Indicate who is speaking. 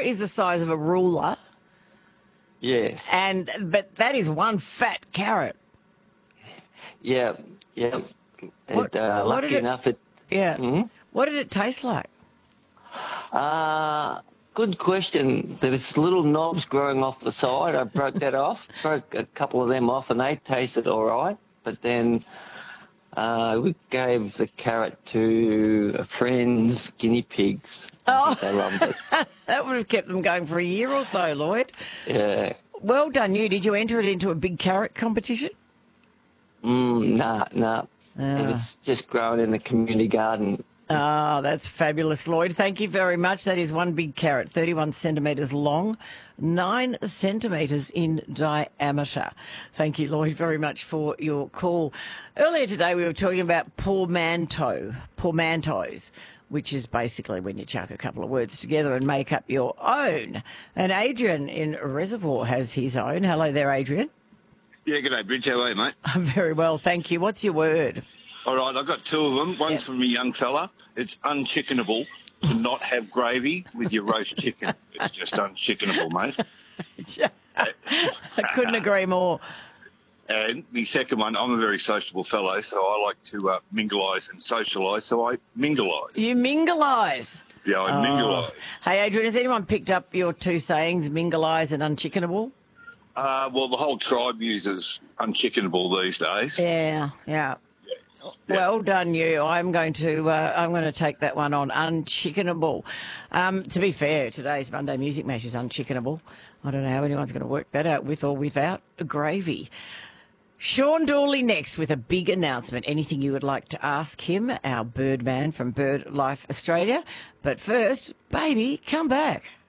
Speaker 1: carrot is the size of a ruler,
Speaker 2: Yes.
Speaker 1: but that is one fat carrot.
Speaker 2: Yeah. Yeah.
Speaker 1: What
Speaker 2: Lucky
Speaker 1: did it-
Speaker 2: enough, it.
Speaker 1: Yeah. What did it taste like?
Speaker 2: Good question. There was little knobs growing off the side. I broke that off, broke a couple of them off, and they tasted all right. But then we gave the carrot to a friend's guinea pigs. I think they loved it.
Speaker 1: That would have kept them going for a year or so, Lloyd.
Speaker 2: Yeah.
Speaker 1: Well done, you. Did you enter it into a big carrot competition?
Speaker 2: Nah. It was just growing in the community garden.
Speaker 1: Ah, that's fabulous, Lloyd. Thank you very much. That is one big carrot, 31 centimetres long, 9 centimetres in diameter. Thank you, Lloyd, very much for your call. Earlier today, we were talking about portmanteaus, which is basically when you chuck a couple of words together and make up your own. And Adrian in Reservoir has his own. Hello there, Adrian.
Speaker 3: Yeah, good day, Bridge. How are you, mate?
Speaker 1: I'm very well, thank you. What's your word?
Speaker 3: All right, I've got two of them. One's from a young fella. It's unchickenable to not have gravy with your roast chicken. It's just unchickenable, mate.
Speaker 1: I couldn't agree more.
Speaker 3: And the second one, I'm a very sociable fellow, so I like to minglise and socialise, so I minglise.
Speaker 1: You minglise.
Speaker 3: Yeah, I minglise.
Speaker 1: Hey, Adrian, has anyone picked up your two sayings, minglise and unchickenable?
Speaker 3: Well, the whole tribe uses unchickenable these days.
Speaker 1: Yeah.
Speaker 3: Yeah.
Speaker 1: Well done, you. I'm going to take that one on. Unchickenable. To be fair, today's Monday Music Mash is unchickenable. I don't know how anyone's going to work that out with or without a gravy. Sean Dawley next with a big announcement. Anything you would like to ask him, our Birdman from BirdLife Australia. But first, baby, come back.